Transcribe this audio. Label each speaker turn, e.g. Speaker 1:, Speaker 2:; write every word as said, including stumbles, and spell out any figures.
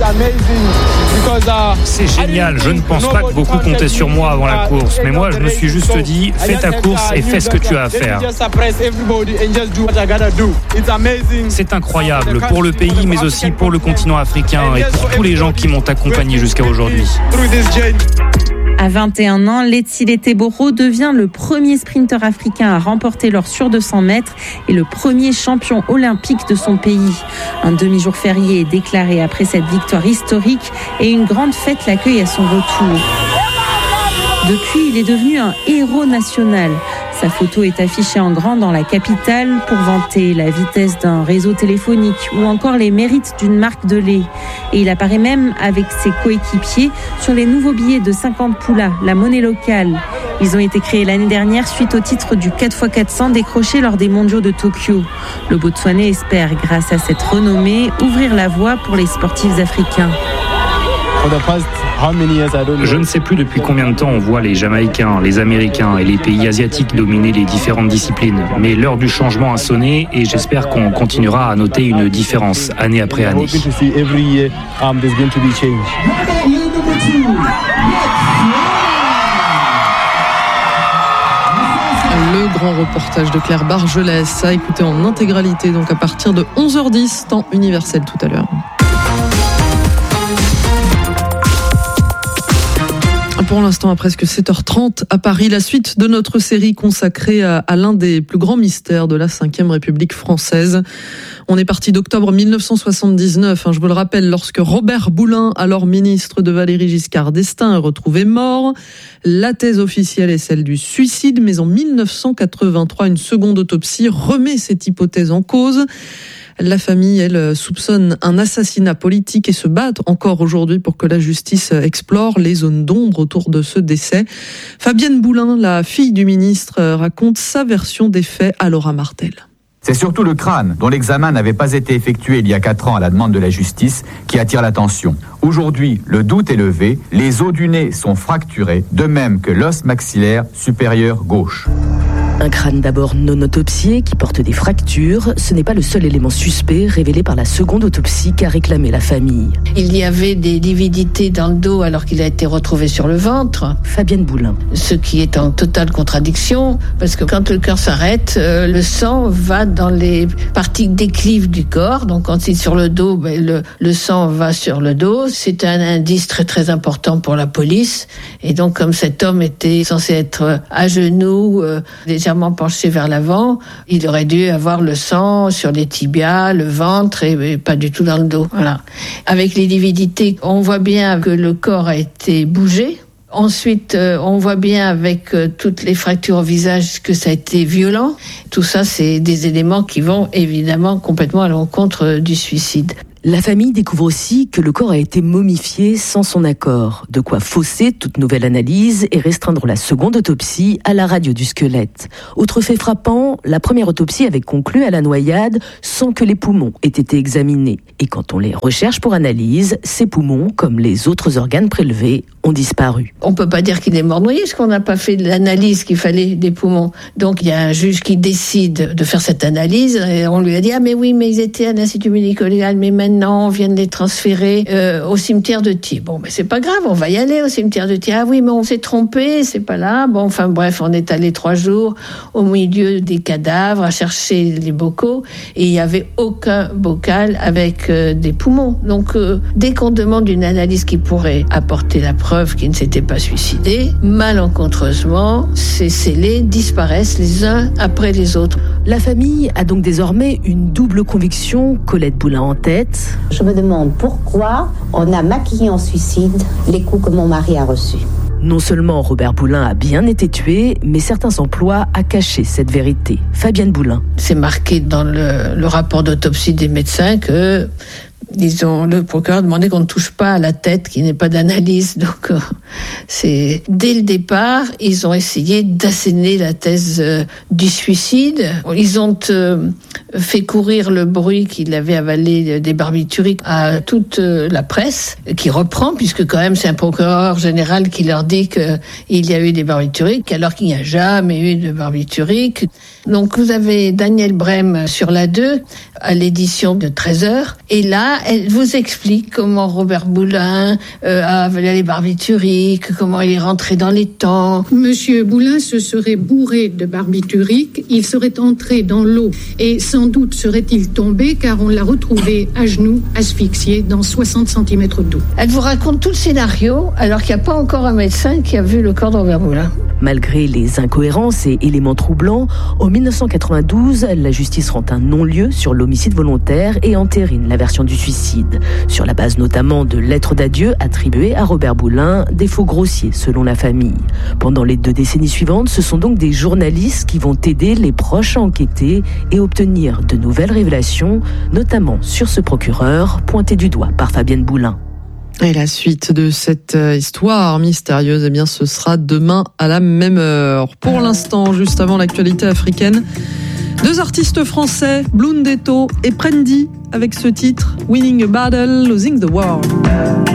Speaker 1: C'est génial, je ne pense pas que beaucoup comptaient sur moi avant la course, mais moi je me suis juste dit, fais ta course et fais ce que tu as à faire. C'est incroyable pour le pays, mais aussi pour le continent africain et pour tous les gens qui m'ont accompagné jusqu'à aujourd'hui.
Speaker 2: À vingt et un ans, Letsile Teboro devient le premier sprinter africain à remporter l'or sur deux cents mètres et le premier champion olympique de son pays. Un demi-jour férié est déclaré après cette victoire historique et une grande fête l'accueille à son retour. Depuis, il est devenu un héros national. Sa photo est affichée en grand dans la capitale pour vanter la vitesse d'un réseau téléphonique ou encore les mérites d'une marque de lait. Et il apparaît même avec ses coéquipiers sur les nouveaux billets de cinquante poulas, la monnaie locale. Ils ont été créés l'année dernière suite au titre du quatre fois quatre cents décroché lors des mondiaux de Tokyo. Le Botswanais espère, grâce à cette renommée, ouvrir la voie pour les sportifs africains.
Speaker 1: Je ne sais plus depuis combien de temps on voit les Jamaïcains, les Américains et les pays asiatiques dominer les différentes disciplines. Mais l'heure du changement a sonné et j'espère qu'on continuera à noter une différence année après année.
Speaker 3: Le grand reportage de Claire Bargelès à écouter en intégralité, donc à partir de onze heures dix, temps universel tout à l'heure. Pour l'instant, à presque sept heures trente à Paris, la suite de notre série consacrée à, à l'un des plus grands mystères de la cinquième République française. On est parti d'octobre mille neuf cent soixante-dix-neuf, hein, je vous le rappelle, lorsque Robert Boulin, alors ministre de Valéry Giscard d'Estaing, est retrouvé mort. La thèse officielle est celle du suicide, mais en mille neuf cent quatre-vingt-trois, une seconde autopsie remet cette hypothèse en cause. La famille, elle, soupçonne un assassinat politique et se bat encore aujourd'hui pour que la justice explore les zones d'ombre autour de ce décès. Fabienne Boulin, la fille du ministre, raconte sa version des faits à Laura Martel.
Speaker 4: C'est surtout le crâne, dont l'examen n'avait pas été effectué il y a quatre ans à la demande de la justice, qui attire l'attention. Aujourd'hui, le doute est levé, les os du nez sont fracturés, de même que l'os maxillaire supérieur gauche.
Speaker 5: Un crâne d'abord non autopsié qui porte des fractures, ce n'est pas le seul élément suspect révélé par la seconde autopsie qu'a réclamé la famille.
Speaker 6: Il y avait des lividités dans le dos alors qu'il a été retrouvé sur le ventre.
Speaker 5: Fabienne Boulin.
Speaker 6: Ce qui est en totale contradiction, parce que quand le cœur s'arrête, euh, le sang va dans les parties déclives du corps. Donc quand c'est sur le dos, ben, le, le sang va sur le dos. C'est un indice très très important pour la police. Et donc comme cet homme était censé être à genoux, euh, légèrement penché vers l'avant, il aurait dû avoir le sang sur les tibias, le ventre et, et pas du tout dans le dos. Voilà. Avec les lividités, on voit bien que le corps a été bougé. Ensuite, euh, on voit bien avec euh, toutes les fractures au visage que ça a été violent. Tout ça, c'est des éléments qui vont évidemment complètement à l'encontre euh, du suicide.
Speaker 5: La famille découvre aussi que le corps a été momifié sans son accord, de quoi fausser toute nouvelle analyse et restreindre la seconde autopsie à la radio du squelette. Autre fait frappant, la première autopsie avait conclu à la noyade sans que les poumons aient été examinés. Et quand on les recherche pour analyse, ces poumons, comme les autres organes prélevés, ont disparu.
Speaker 6: On peut pas dire qu'il est mort noyé, parce qu'on n'a pas fait l'analyse qu'il fallait des poumons. Donc il y a un juge qui décide de faire cette analyse, et on lui a dit « Ah mais oui, mais ils étaient à l'Institut médico-légal, mais maintenant on vient de les transférer euh, au cimetière de Thiers. » Bon, mais c'est pas grave, on va y aller au cimetière de Thiers. « Ah oui, mais on s'est trompé, c'est pas là. » Bon, enfin bref, on est allé trois jours au milieu des cadavres à chercher les bocaux, et il y avait aucun bocal avec euh, des poumons. Donc euh, dès qu'on demande une analyse qui pourrait apporter la preuve qui ne s'était pas suicidé, malencontreusement, ces scellés disparaissent les uns après les autres.
Speaker 5: La famille a donc désormais une double conviction, Colette Boulin en tête.
Speaker 7: Je me demande pourquoi on a maquillé en suicide les coups que mon mari a reçus.
Speaker 5: Non seulement Robert Boulin a bien été tué, mais certains s'emploient à cacher cette vérité. Fabienne Boulin.
Speaker 6: C'est marqué dans le, le rapport d'autopsie des médecins que disons, le procureur a demandé qu'on ne touche pas à la tête, qu'il n'y ait pas d'analyse. Donc, euh, c'est dès le départ, ils ont essayé d'asséner la thèse euh, du suicide. Ils ont euh, fait courir le bruit qu'il avait avalé des barbituriques à toute euh, la presse, qui reprend, puisque quand même c'est un procureur général qui leur dit qu'il y a eu des barbituriques, alors qu'il n'y a jamais eu de barbituriques. Donc vous avez Daniel Brem sur la deux, à l'édition de treize heures. Et là, elle vous explique comment Robert Boulin euh, a avalé les barbituriques, comment il est rentré dans les temps.
Speaker 8: Monsieur Boulin se serait bourré de barbiturique, il serait entré dans l'eau et sans doute serait-il tombé car on l'a retrouvé à genoux, asphyxié dans soixante centimètres d'eau.
Speaker 6: Elle vous raconte tout le scénario alors qu'il n'y a pas encore un médecin qui a vu le corps de Robert Boulin.
Speaker 5: Malgré les incohérences et éléments troublants, en dix-neuf cent quatre-vingt-douze, la justice rend un non-lieu sur l'homicide volontaire et entérine la version du suicide, sur la base notamment de lettres d'adieu attribuées à Robert Boulin, des faux grossiers selon la famille. Pendant les deux décennies suivantes, ce sont donc des journalistes qui vont aider les proches à enquêter et obtenir de nouvelles révélations, notamment sur ce procureur pointé du doigt par Fabienne Boulin.
Speaker 3: Et la suite de cette histoire mystérieuse, eh bien, ce sera demain à la même heure. Pour l'instant, juste avant l'actualité africaine, deux artistes français, Blundetto et Prendy, avec ce titre, Winning a Battle, Losing the War.